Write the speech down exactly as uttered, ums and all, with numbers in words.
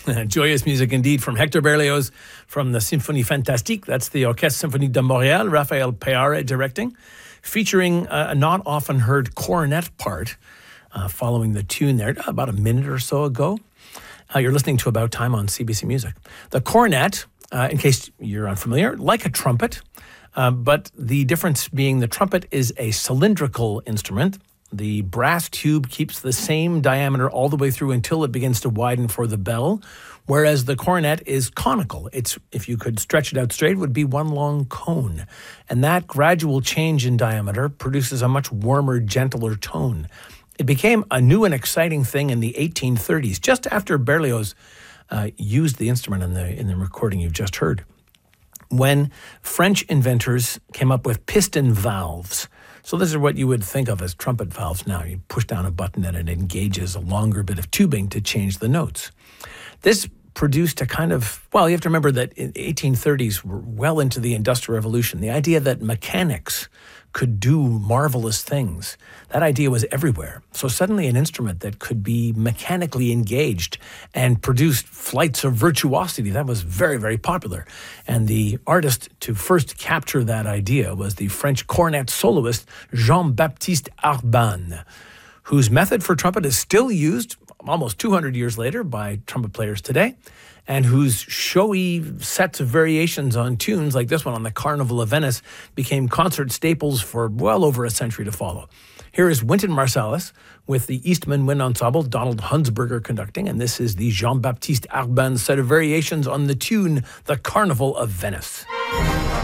Joyous music indeed from Hector Berlioz from the Symphonie Fantastique. That's the Orchestre Symphonie de Montréal, Raphael Peare directing, featuring a not often heard cornet part uh, following the tune there about a minute or so ago. Uh, you're listening to About Time on C B C Music. The cornet, uh, in case you're unfamiliar, like a trumpet, uh, but the difference being the trumpet is a cylindrical instrument. The brass tube keeps the same diameter all the way through until it begins to widen for the bell, whereas the cornet is conical. It's, if you could stretch it out straight, it would be one long cone. And that gradual change in diameter produces a much warmer, gentler tone. It became a new and exciting thing in the eighteen thirties, just after Berlioz uh, used the instrument in the, in the recording you've just heard, when French inventors came up with piston valves. So this is what you would think of as trumpet valves now. You push down a button and it engages a longer bit of tubing to change the notes. This produced a kind of, well, you have to remember that in the eighteen thirties were well into the Industrial Revolution. The idea that mechanics could do marvelous things, that idea was everywhere. So suddenly an instrument that could be mechanically engaged and produced flights of virtuosity, that was very, very popular. And the artist to first capture that idea was the French cornet soloist Jean-Baptiste Arban, whose method for trumpet is still used almost two hundred years later by trumpet players today, and whose showy sets of variations on tunes like this one on the Carnival of Venice became concert staples for well over a century to follow. Here is Wynton Marsalis with the Eastman Wind Ensemble, Donald Hunsberger conducting, and this is the Jean-Baptiste Arban set of variations on the tune The Carnival of Venice.